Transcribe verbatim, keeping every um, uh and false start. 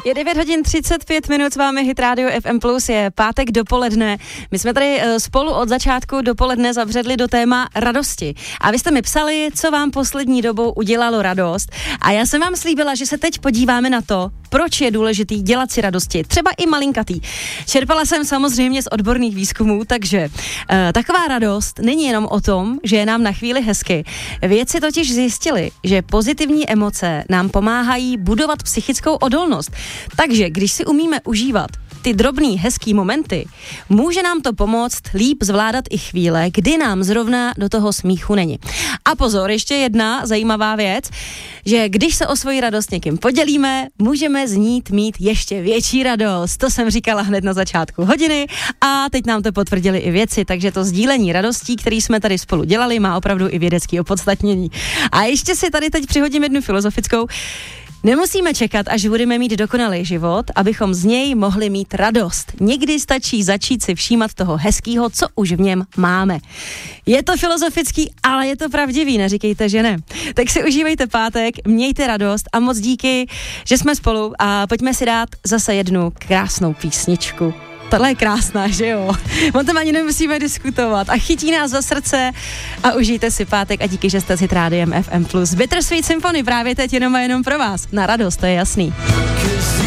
Je devět hodin třicet pět minut, s vámi Hit Radio F M plus, je pátek dopoledne. My jsme tady spolu od začátku dopoledne zabředli do téma radosti. A vy jste mi psali, co vám poslední dobou udělalo radost. A já jsem vám slíbila, že se teď podíváme na to, proč je důležitý dělat si radosti, třeba i malinkatý. Čerpala jsem samozřejmě z odborných výzkumů, takže uh, taková radost není jenom o tom, že je nám na chvíli hezky. Vědci totiž zjistili, že pozitivní emoce nám pomáhají budovat psychickou odolnost. Takže když si umíme užívat ty drobný hezký momenty, může nám to pomoct líp zvládat i chvíle, kdy nám zrovna do toho smíchu není. A pozor, ještě jedna zajímavá věc, že když se o svoji radost někým podělíme, můžeme z ní mít ještě větší radost. To jsem říkala hned na začátku hodiny a teď nám to potvrdili i vědci, takže to sdílení radostí, který jsme tady spolu dělali, má opravdu i vědecké opodstatnění. A ještě si tady teď přihodím jednu filozofickou. Nemusíme čekat, až budeme mít dokonalý život, abychom z něj mohli mít radost. Někdy stačí začít si všímat toho hezkýho, co už v něm máme. Je to filozofický, ale je to pravdivý, neříkejte, že ne. Tak si užívejte pátek, mějte radost a moc díky, že jsme spolu a pojďme si dát zase jednu krásnou písničku. Tohle je krásná, že jo? O tom ani nemusíme diskutovat. A chytí nás za srdce a užijte si pátek a díky, že jste s Hit Rádiem F M plus. Bittersweet Symphony právě teď jenom a jenom pro vás. Na radost, to je jasný.